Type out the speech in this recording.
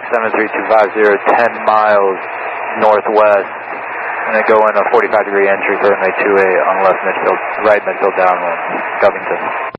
73250, 10 miles northwest, and then go in a 45-degree entry for runway 28 on right midfield downwind, Covington.